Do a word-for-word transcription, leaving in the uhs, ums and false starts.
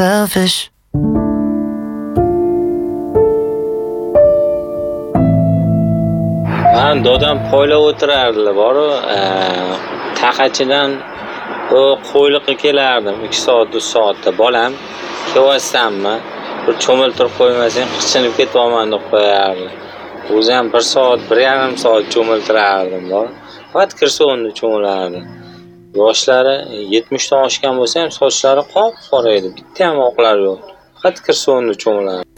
selfish. Man dodam poylab o'tirardilar, boru taqachidan o qo'yliqqa kelardim ikki soat uch soatda. Bolam, "Kelyapsanmi? Bir cho'miltirib qo'ymasang qirchinib ketyapman" deb qo'yardi. O'zi ham bir soat, bir yarim soat cho'miltirardim, bor. Faqat kirsa o'rnida cho'milardi. Yoshlari yetmishdan oshgan bo'lsa ham sochlari qop-qora edi. Bitta ham oqlari yo'q. Faqat kirsa o'rnida cho'milardi.